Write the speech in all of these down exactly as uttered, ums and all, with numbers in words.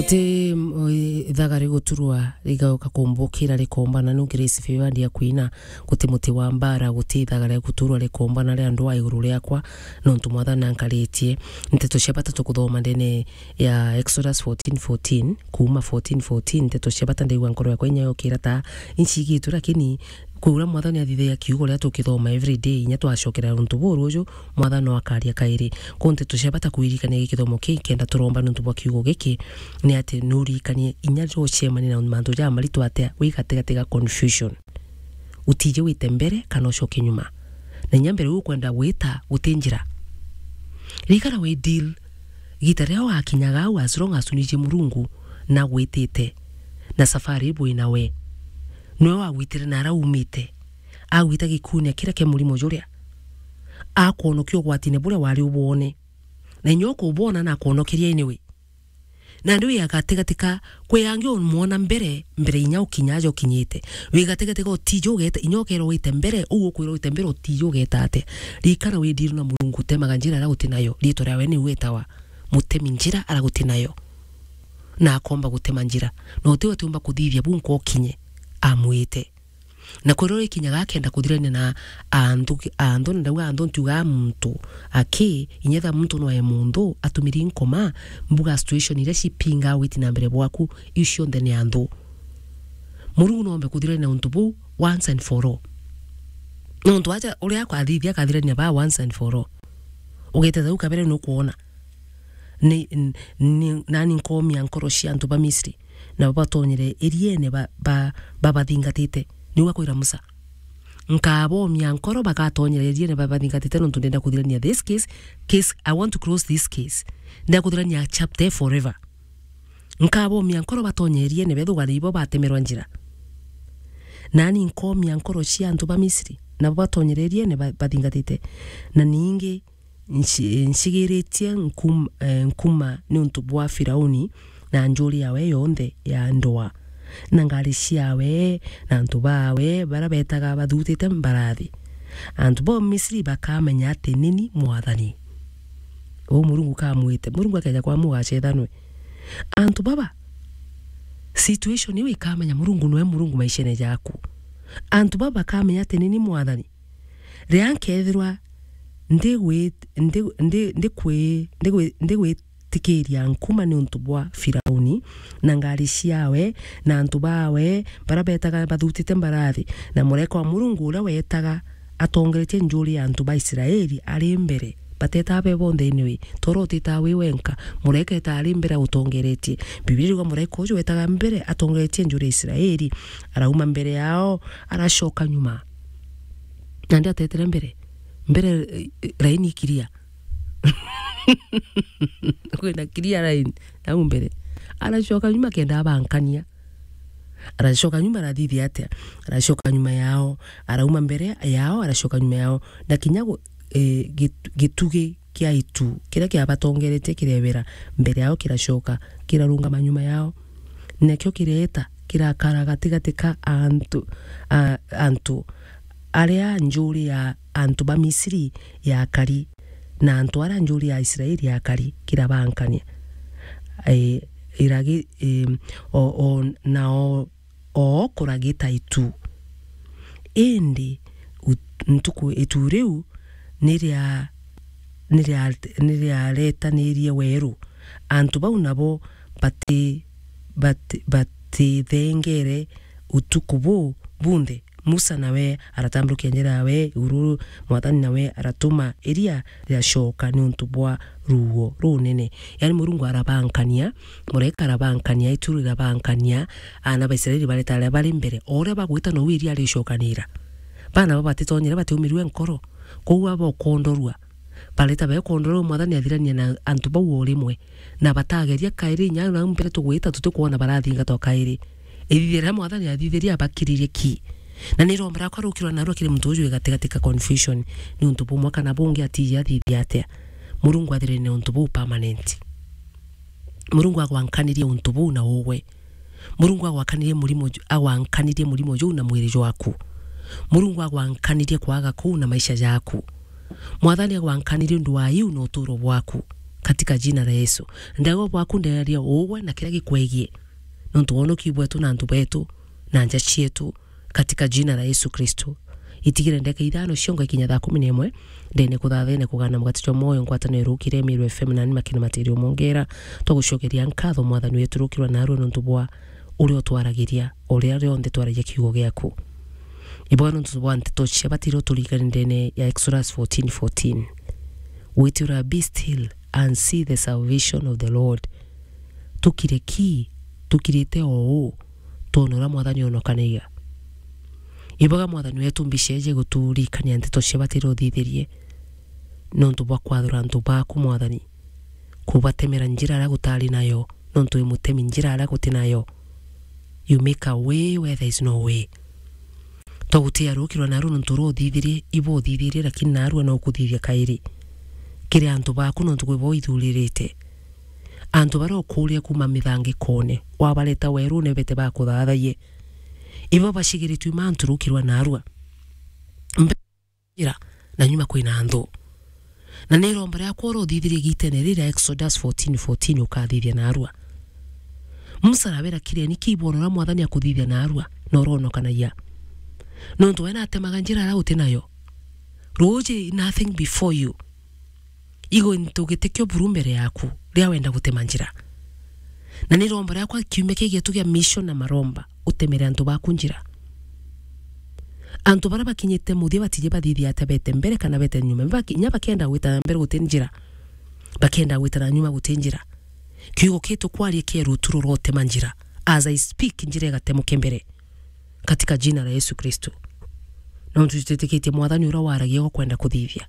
te thagare guturwa rigauka kumbukira rikombana no Grace Favor ya kuina guti muti wa mbara guti thagare guturwa rikombana ri andu a iguru riakwa no ntumwathana nkaritie nteto ciabata tukuthoma ndene ya Exodus fourteen fourteen kuma fourteen fourteen nteto ciabata ndeigwa nkoro yakwa inya yokira ta inchigitu lakini kura mwathani athithia kiugo ria tukithoma every day nya twacokera runtu buru uju mwathani akaria kairi konte tucebata kuirikania gikithomo ki kenda turomba nuntu bwa kiugo giki ni ati nurikanie inya ro chemani na mantu ja maritu atia wigategatega confusion utije wite mbere kana ucoke nyuma na nyambere ukwenda wita utinjira rikara we deal gitare wa akinyaga au as long as unije murungu na witite na safari bwe nawe no wa witire na ra umite a wita gikunya kira ke murimo juria a kuonokio gwatine bure wari ubone na nyoko ubona na kuonokeria inewe na ndio yagategatika kwe yangi umuona mbere mbere inya ukinyaje ukinyite wigategatika utijo gete inyokero wite mbere uwo kwiro wite mbere utijo getate rikara we diru na murungu temaga njira ra utinayo rito rawe ni wetawa mutemi njira ara gutinayo na akomba gutema njira no tewe tumba kuthithia bunko kinye amwite na korore kinyaga kenda kuthirania na andu andu ndawa andu tuga muntu aki inyetha muntu no ye mundu atumiri nkoma mbuga situation ile shipinga witi na mbere bwaku isho ndene andu murungu no mbe kuthirania na untubu once and for all no ntu acha uri akwa thithia kathirania ba once and for all ugeteza ukabere no kuona ni ni nani nkomi ankoro cia antu ba Misri na batonyere eriene ba ba baba thingatite ni wakwira Musa nkabo myankoro bakatonyere eriene baba thingatite no ndenda kuthirania this case case I want to close this case nda kuthirania chapter forever nkabo myankoro batonyere eriene bethuga ribo batemerwa njira nani nkomi ankoro cia antu ba Misri na batonyere eriene bathingatite na ningi nshigiritie nkum nkuma ni untu bwa Firauni na njuri yawe yonde ya ndoa na ngari ciawe na antu bawe barabetaga bathutite mbarathi antu bo Misri bakamenya ati nini mwathani o murungu kamwite murungu akaja kwa mugacethanwe antu baba situation iwe kamenya murungu noe murungu maishene jaku antu baba kamenya ati nini mwathani riankethirwa ndigwe ndi ndikwe ndigwe ndigwe tikiria nkuma ni untu bwa Firauni na ngari ciawe na antu bawe barabetaga bathutite mbarathi na mureko wa murungu ura wetaga atongeretie njuri ya antu ba Israeli ari mbere bateta be bonde inwe torotita we wenka mureke ta ari mbere utongeretie bibiri go mureko ujo wetaga mbere atongeretie njuri ya Israeli arauma mbere yao arashoka nyuma nandi atetere mbere mbere raini kiria kwenda kiria raini na mbere arashoka nyuma kenda abankania arashoka nyuma radhithi ate arashoka nyuma yao arauma mbere yao arashoka nyuma yao na kinyago e, gituge kia itu kira kia batongerete kirebera mbere yao kirashoka kirarunga manyuma yao nekyo kireta kirakara gatigatika antu a, antu aria njuri ya antu ba Misri ya kari na antu ara njuri ya Israeli ya kari kirabankania e iragi e, o, o na o, o kuragita itu endi ntuku etureu niria niria niria leta niria weru antu bau nabo bati bati bati thengere utukubu bunde Musa nawe aratambukia njira we ururu mwathani nawe aratuma eria ria shoka ni untu bwa ruo runene yani murungu arabankania mureka arabankania ituru arabankania ana ba Israeli baletale bali mbere ore bagwita no wiria ri shokanira bana baba titonyera batumirwe nkoro kuwa bo kondorua baleta be kondorua mwathani athirania na antu bau orimwe na batageria kairi nya na mbere tugwita tutukuona barathinga to kairi ithira mwathani athithiria bakiririe ki na niro mbara kwa rukirwa na rukire mtu uju gategatika confusion ni untu bu mwaka na bungi ati ya thithi atia murungu athire ne untu bu permanent murungu agwankanirie untu bu na wowe murungu agwankanirie murimo agwankanirie murimo ju na mwiri waku murungu agwankanirie kwaga ku na maisha yaku mwathani agwankanirie ndu wa yu no turo bwaku katika jina la Yesu. Ndago bwaku nderia uwe na kila gikwegie nontu wonoki bwetu na ntu betu na nja cietu katika jina la Yesu Kristo. Itigire ndeka ithano ciongo ikinya thaa kumi na imwe ndene kuthathene kugana mugaticho moyo ngwatano rukire Miru F M na ni makini matirio mongera tugucokeria nkatho mwathani wetu rukirwa naruo nontu bwa uri otwaragiria uri ari onde twaragia kiugo giaku ibwana nontu bwa nteto cia batiro turigana ndene ya Exodus fourteen fourteen. Witura be still and see the salvation of the Lord. Tukire ki tukirite oo tonora mwathani onokaniga ibaga mwathani wetu mbisheje guturikania nteto cia batiro thithirie nontu bwa kwathura ntu baku mwathani kubatemera njira ara gutari nayo nontu imutemi njira ara gutinayo. You make a way where there is no way. Togutia rukirwa naru nontu ro thithirie ibo thithirie lakini naru no kuthithia kairi kire antu baku nontu gwe ithuririte antu baro kuria kuma mithangi kone wabaleta weru ne bete baku thathaie ibo bashigiritu mantu rukirwa narua mbira na nyuma kwina andu na nero mbere akwa ro thithirie gitene rira Exodus fourteen fourteen ukathithia narua musarabera kire ni kibonora mwathani akuthithia narua no rono kana ya nontu wena atemaga njira ara utinayo roje nothing before you igo ntugitekyo burumbere yaku ria wenda gutema njira na ni romba yakwa kiume kige tugia mission na maromba utemere antu baku njira antu bara bakinyete muthie batije bathithia atabete mbere kana bete nyuma baki nya bakenda gwita mbere gutenjira bakenda gwita na nyuma gutenjira kiugo kitu kwari kieru turu rote manjira as I speak njire gatemuke mbere katika jina la Yesu Kristo na tutetekete mwathani ura waragia kwenda kuthithia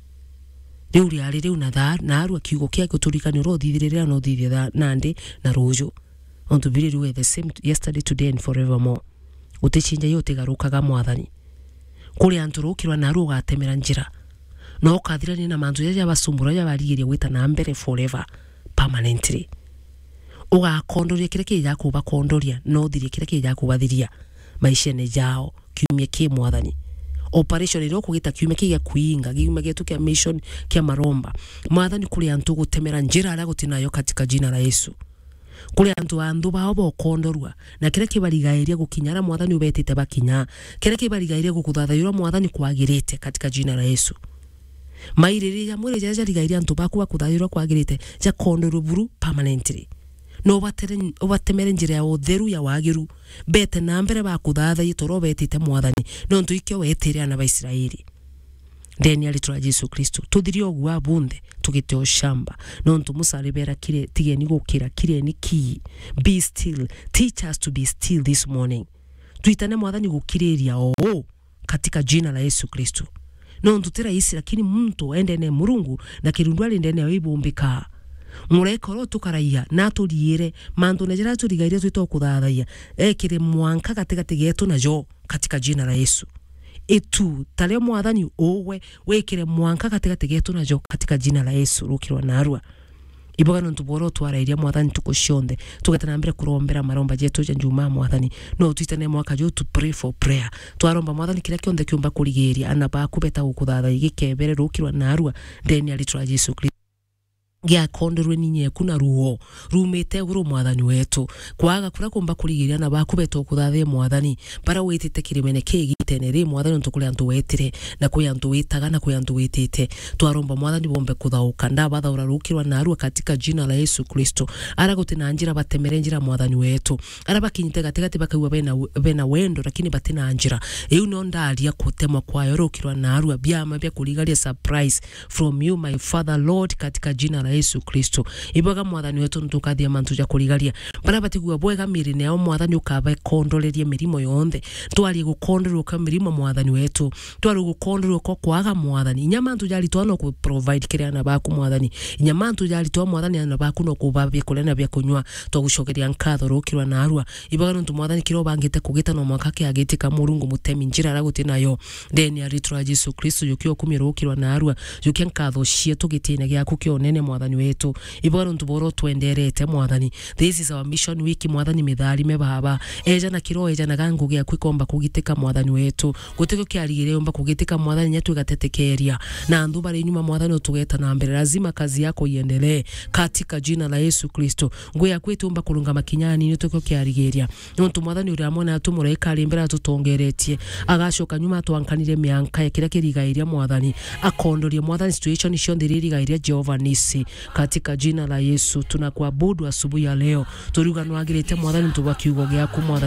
riu riari riu na tha naru akiugo kia guturikani ro thithirira no thithia nande na rojo onto biri we the same yesterday today and forevermore utechinja yote garukaga mwathani kuri antu rukirwa naru gatemera njira no kathirani na manzu ya basumbura ya barigiria gwita na mbere forever permanently uga kondoria kire kija kuba kondoria no thirie kire kija kubathiria maisha ne jao kiumie ki mwathani operation iro kugita kiume kiga kuinga kiume gitu kia mission kia maromba mwathani kuri antu gutemera njira ara gutinayo katika jina la Yesu kuri antu andu bao bo kondorwa na kire kibarigairia gukinyara mwathani ubetite bakinya kire kibarigairia gukuthathayura mwathani kwagirite katika jina la Yesu mairiri ya mwere jaja rigairia antu baku bakuthathayura kwagirite ja kondorwa buru permanently no batere obatemere njira ya utheru ya wagiru bete na mbere bakuthathai toro betite mwathani no ntu ikyo wetire ana ba Israeli ndeni alitura Yesu Kristo tuthirio gwa bunde tugite oshamba no ntu musaribera kire tigeni gukira kire ni ki be still teach us to be still this morning tuitane mwathani gukiriria oo katika jina la Yesu Kristo no ntu tira isi lakini mtu endene murungu na kirundwali ndene ibumbika murekoro tukaraia na turiire mandu nejera turigairia twito kuthathaiya ekire mwanka katikati getu na jo katika jina la Yesu etu tale mwathani owe wekire mwanka katikati getu na jo katika jina la Yesu rukirwa narua iboga nontu boro twarairia mwathani tukushonde tugatana mbere kurombera maromba jetu ja njuma mwathani no twitane mwaka jo to pray for prayer twaromba mwathani kila kionde kiumba kurigiria ana ba kubeta gukuthathai gikebere rukirwa narua ndeni alitura Yesu Kristo gia kondorwe ninye kuna ruo rumete guru mwathani wetu kwaga kura kumba kurigiria na bakubeto kuthathe mwathani bara witite kirimene kigitenere mwathani ntukuri antu wetire na kuya antu witaga na kuya antu witite twaromba mwathani bombe kuthauka ndabatha urarukirwa narua katika jina la Yesu Kristo ara gutina njira batemere njira mwathani wetu ara bakinyite gatigati bakaiwa bena bena wendo lakini batina njira iu no ndaria kutemwa kwayo rukirwa narua byama bya kurigaria surprise from you my Father Lord katika jina la Yesu Kristo ibaga mwathani wetu ntukathia mantu ja kurigaria bara batigwa bwega mirine ao mwathani ukaba kondoleria mirimo yonthe twari gukondorwa ka mirimo mwathani wetu twari gukondorwa ko kwaga mwathani nyamantu jali twana ku provide kire ana baku mwathani nyamantu jali twa mwathani ana baku no kubabye kulena bya kunywa twagucokeria nkatho rukirwa narua ibaga ntu mwathani kiro bangite kugita no mwaka ke agitika murungu mutemi njira ara gutinayo ndeni aritura Yesu Kristo yukio kumira rukirwa narua yukia nkatho cie tugitine gya kukio nene mwathani mwathani wetu iboro ntuboro twenderete mwathani. This is our mission week mwathani mithali me baba eja na kiro eja na gangu gya kwikomba kugitika mwathani wetu gutiko kiarigire umba kugitika mwathani nyetu gatetekeria na ndu bari nyuma mwathani utugeta na mbere lazima kazi yako iendelee katika jina la Yesu Kristo. Nguya kwetu umba kulunga makinyani ni tuko kiarigiria ntu mwathani uri amona atumureka ari mbere atutongeretie agashoka nyuma twankanire mianka ya kira kirigairia mwathani akondorie mwathani situation cio ndirigairia Jehova nisi katika jina la Yesu. Tunakuabudu asubuhi ya leo turuga nwagirite mwathani tuba kiugo gyaku mwathani